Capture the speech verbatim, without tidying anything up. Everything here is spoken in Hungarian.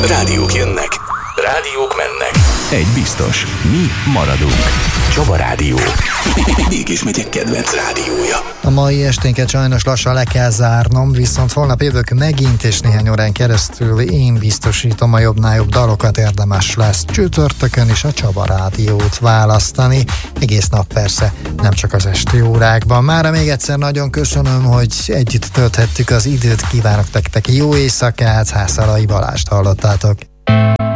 Rádiók jönnek, rádiók mennek. Egy biztos, mi maradunk. Csaba Rádió. Mégis megyek kedvenc rádiója. A mai esténket sajnos lassan le kell zárnom, viszont holnap jövök megint, és néhány órán keresztül én biztosítom, a jobbnál jobb dalokat érdemes lesz csütörtökön is a Csaba Rádiót választani. Egész nap persze, nem csak az esti órákban. Mára még egyszer nagyon köszönöm, hogy együtt tölthettük az időt, kívánok nektek jó éjszakát, Hászalai Balást hallottátok.